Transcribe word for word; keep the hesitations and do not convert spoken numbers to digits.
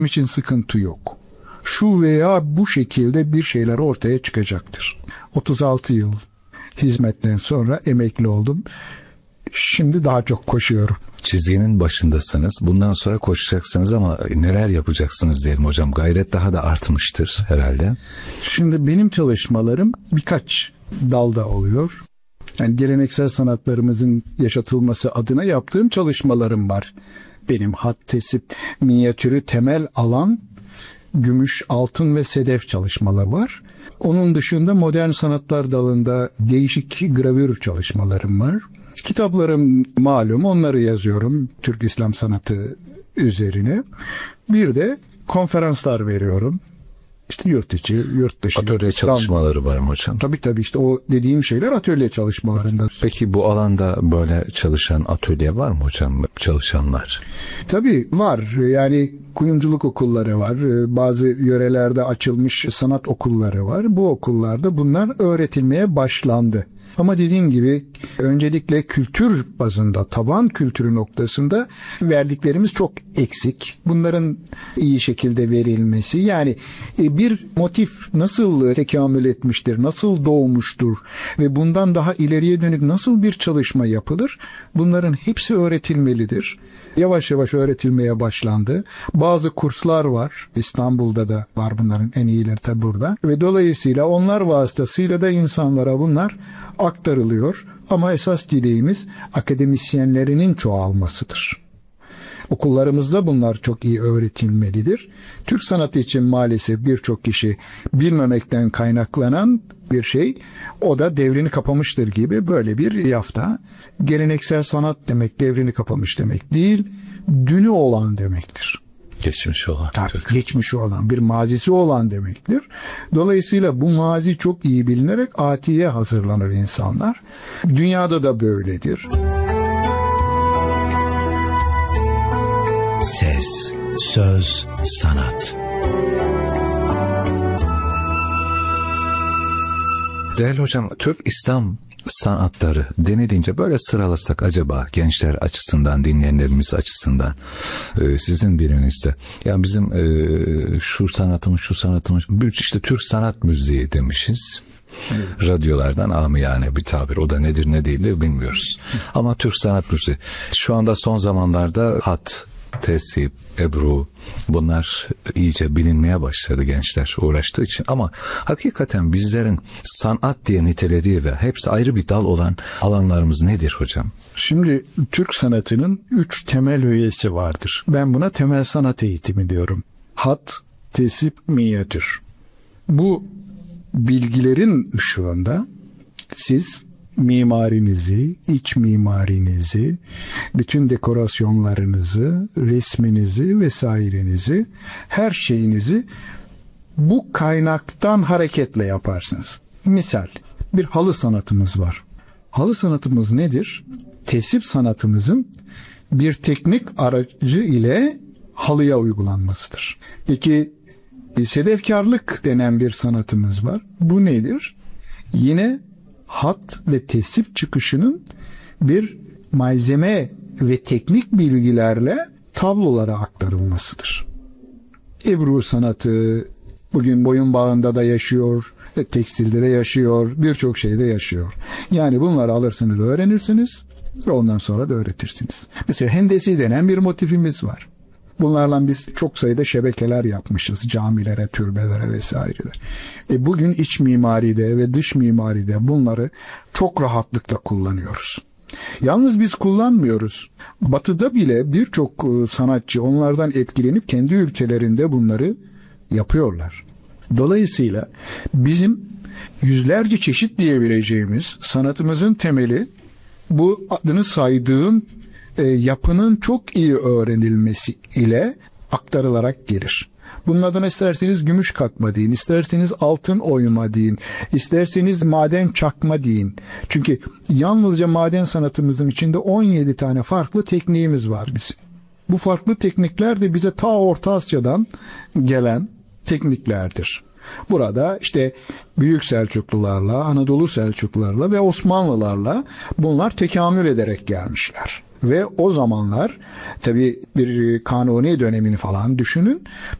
için sıkıntı yok. Şu veya bu şekilde bir şeyler ortaya çıkacaktır. otuz altı yıl hizmetten sonra emekli oldum. Şimdi daha çok koşuyorum. Çizginin başındasınız. Bundan sonra koşacaksınız ama neler yapacaksınız diyelim hocam. Gayret daha da artmıştır herhalde. Şimdi benim çalışmalarım birkaç dalda oluyor. Yani geleneksel sanatlarımızın yaşatılması adına yaptığım çalışmalarım var. Benim hat, tesip, minyatürü temel alan gümüş, altın ve sedef çalışmaları var. Onun dışında modern sanatlar dalında değişik gravür çalışmalarım var. Kitaplarım malum, onları yazıyorum Türk İslam sanatı üzerine. Bir de konferanslar veriyorum. İşte yurt içi, yurt dışı. Atölye İstanbul. Çalışmaları var mı hocam? Tabii tabii işte o dediğim şeyler atölye çalışmalarında. Peki bu alanda böyle çalışan atölye var mı hocam, çalışanlar? Tabii var. Yani kuyumculuk okulları var. Bazı yörelerde açılmış sanat okulları var. Bu okullarda bunlar öğretilmeye başlandı. Ama dediğim gibi öncelikle kültür bazında, taban kültürü noktasında verdiklerimiz çok eksik. Bunların iyi şekilde verilmesi, yani bir motif nasıl tekamül etmiştir, nasıl doğmuştur ve bundan daha ileriye dönük nasıl bir çalışma yapılır, bunların hepsi öğretilmelidir. Yavaş yavaş öğretilmeye başlandı. Bazı kurslar var. İstanbul'da da var bunların en iyileri tabi burada. Ve dolayısıyla onlar vasıtasıyla da insanlara bunlar aktarılıyor. Ama esas dileğimiz akademisyenlerinin çoğalmasıdır. Okullarımızda bunlar çok iyi öğretilmelidir. Türk sanatı için maalesef birçok kişi bilmemekten kaynaklanan bir şey, o da devrini kapamıştır gibi böyle bir yafta. Geleneksel sanat demek devrini kapamış demek değil, dünü olan demektir. Geçmiş olan. Tabii, geçmişi olan, bir mazisi olan demektir. Dolayısıyla bu mazi çok iyi bilinerek atiye hazırlanır insanlar. Dünyada da böyledir. Ses, söz, sanat. Değerli hocam, Türk İslam sanatları denilince böyle sıralasak acaba gençler açısından, dinleyenlerimiz açısından e, sizin dilinizde, ya bizim e, şu sanatımız şu sanatımız işte Türk sanat müziği demişiz. Evet. Radyolardan amiyane bir tabir, o da nedir ne değildir bilmiyoruz. Ama Türk sanat müziği şu anda son zamanlarda hat, tesip, ebru, bunlar iyice bilinmeye başladı gençler uğraştığı için. Ama hakikaten bizlerin sanat diye nitelediği ve hepsi ayrı bir dal olan alanlarımız nedir hocam? Şimdi Türk sanatının üç temel öğesi vardır. Ben buna temel sanat eğitimi diyorum. Hat, tesip, minyatür. Bu bilgilerin ışığında siz mimarinizi, iç mimarinizi, bütün dekorasyonlarınızı, resminizi vesairenizi, her şeyinizi bu kaynaktan hareketle yaparsınız. Misal, bir halı sanatımız var. Halı sanatımız nedir? Tesip sanatımızın bir teknik aracı ile halıya uygulanmasıdır. Peki, sedefkarlık denen bir sanatımız var. Bu nedir? Yine hat ve tesip çıkışının bir malzeme ve teknik bilgilerle tablolara aktarılmasıdır. Ebru sanatı bugün boyun bağında da yaşıyor, tekstilde de yaşıyor, birçok şeyde yaşıyor. Yani bunları alırsınız, öğrenirsiniz ve ondan sonra da öğretirsiniz. Mesela hendesi denen bir motifimiz var. Bunlarla biz çok sayıda şebekeler yapmışız camilere, türbelere vesaire. E bugün iç mimaride ve dış mimaride bunları çok rahatlıkla kullanıyoruz. Yalnız biz kullanmıyoruz. Batı'da bile birçok sanatçı onlardan etkilenip kendi ülkelerinde bunları yapıyorlar. Dolayısıyla bizim yüzlerce çeşit diyebileceğimiz sanatımızın temeli bu adını saydığım E, yapının çok iyi öğrenilmesi ile aktarılarak gelir. Bunun adına isterseniz gümüş kakma deyin, isterseniz altın oyma deyin, isterseniz maden çakma deyin. Çünkü yalnızca maden sanatımızın içinde on yedi tane farklı tekniğimiz var bizim. Bu farklı teknikler de bize ta Orta Asya'dan gelen tekniklerdir. Burada işte Büyük Selçuklularla, Anadolu Selçuklularla ve Osmanlılarla bunlar tekamül ederek gelmişler. Ve o zamanlar tabii bir Kanuni dönemini falan düşünün.